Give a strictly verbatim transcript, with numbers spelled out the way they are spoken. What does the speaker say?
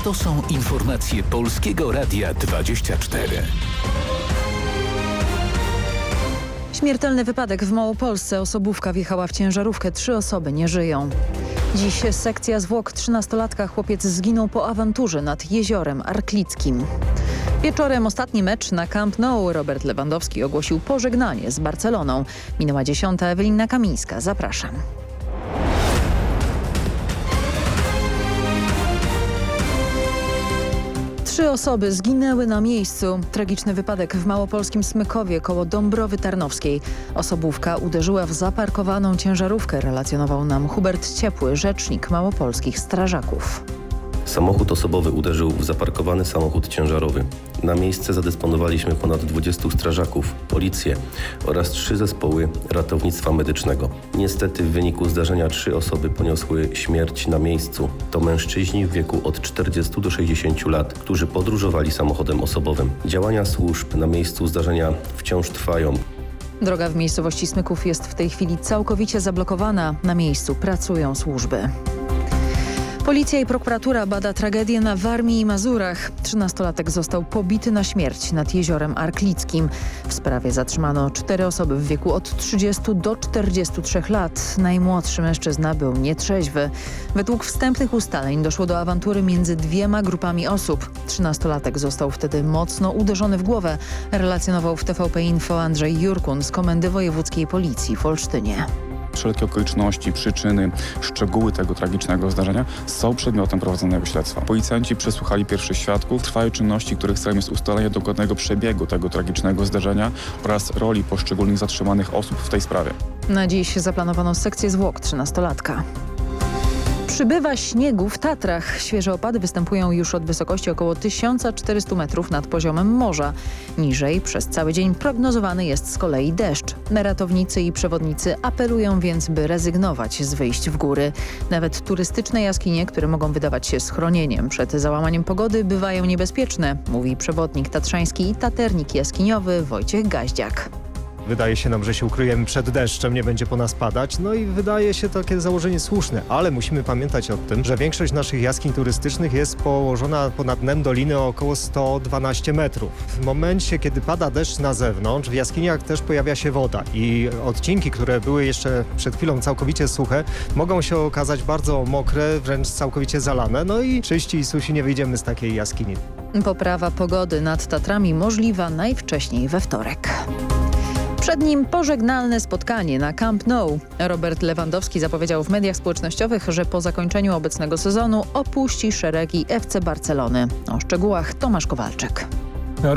To są informacje Polskiego Radia dwadzieścia cztery. Śmiertelny wypadek w Małopolsce. Osobówka wjechała w ciężarówkę. Trzy osoby nie żyją. Dziś sekcja zwłok trzynastolatka. Chłopiec zginął po awanturze nad Jeziorem Arklickim. Wieczorem ostatni mecz na Camp Nou. Robert Lewandowski ogłosił pożegnanie z Barceloną. Minęła dziesiąta. Ewelina Kamińska. Zapraszam. Trzy osoby zginęły na miejscu. Tragiczny wypadek w małopolskim Smykowie koło Dąbrowy Tarnowskiej. Osobówka uderzyła w zaparkowaną ciężarówkę, relacjonował nam Hubert Ciepły, rzecznik małopolskich strażaków. Samochód osobowy uderzył w zaparkowany samochód ciężarowy. Na miejsce zadysponowaliśmy ponad dwudziestu strażaków, policję oraz trzy zespoły ratownictwa medycznego. Niestety w wyniku zdarzenia trzy osoby poniosły śmierć na miejscu. To mężczyźni w wieku od czterdziestu do sześćdziesięciu lat, którzy podróżowali samochodem osobowym. Działania służb na miejscu zdarzenia wciąż trwają. Droga w miejscowości Smyków jest w tej chwili całkowicie zablokowana. Na miejscu pracują służby. Policja i prokuratura bada tragedię na Warmii i Mazurach. Trzynastolatek został pobity na śmierć nad Jeziorem Arklickim. W sprawie zatrzymano cztery osoby w wieku od trzydziestu do czterdziestu trzech lat. Najmłodszy mężczyzna był nietrzeźwy. Według wstępnych ustaleń doszło do awantury między dwiema grupami osób. Trzynastolatek został wtedy mocno uderzony w głowę, relacjonował w T V P Info Andrzej Jurkun z Komendy Wojewódzkiej Policji w Olsztynie. Wszelkie okoliczności, przyczyny, szczegóły tego tragicznego zdarzenia są przedmiotem prowadzonego śledztwa. Policjanci przesłuchali pierwszych świadków. Trwają czynności, których celem jest ustalenie dokładnego przebiegu tego tragicznego zdarzenia oraz roli poszczególnych zatrzymanych osób w tej sprawie. Na dziś zaplanowano sekcję zwłok trzynastolatka. Przybywa śniegu w Tatrach. Świeże opady występują już od wysokości około tysiąc czterystu metrów nad poziomem morza. Niżej przez cały dzień prognozowany jest z kolei deszcz. Ratownicy i przewodnicy apelują więc, by rezygnować z wyjść w góry. Nawet turystyczne jaskinie, które mogą wydawać się schronieniem przed załamaniem pogody, bywają niebezpieczne, mówi przewodnik tatrzański i taternik jaskiniowy Wojciech Gaździak. Wydaje się nam, że się ukryjemy przed deszczem, nie będzie po nas padać, no i wydaje się takie założenie słuszne, ale musimy pamiętać o tym, że większość naszych jaskiń turystycznych jest położona ponad dnem doliny o około sto dwanaście metrów. W momencie, kiedy pada deszcz na zewnątrz, w jaskiniach też pojawia się woda i odcinki, które były jeszcze przed chwilą całkowicie suche, mogą się okazać bardzo mokre, wręcz całkowicie zalane, no i czyści i susi nie wyjdziemy z takiej jaskini. Poprawa pogody nad Tatrami możliwa najwcześniej we wtorek. Przed nim pożegnalne spotkanie na Camp Nou. Robert Lewandowski zapowiedział w mediach społecznościowych, że po zakończeniu obecnego sezonu opuści szeregi F C Barcelony. O szczegółach Tomasz Kowalczyk.